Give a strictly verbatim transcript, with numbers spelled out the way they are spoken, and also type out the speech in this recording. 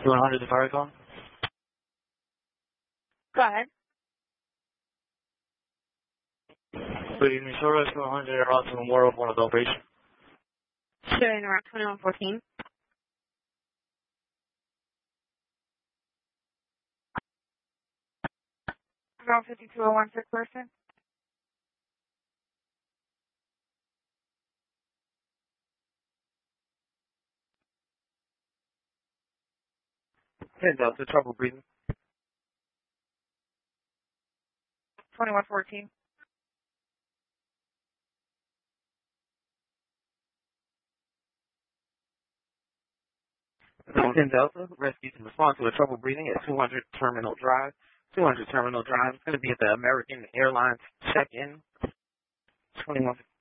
one hundred the fire call? Go ahead. Good evening, Shore one hundred air out to Memorial one of the operation. Showing around twenty-one fourteen. Around fifty-two oh one sick person. ten Delta, trouble breathing. twenty-one fourteen. ten Delta, rescue to respond to a trouble breathing at two hundred Terminal Drive. two hundred Terminal Drive. It's going to be at the American Airlines check-in. twenty-one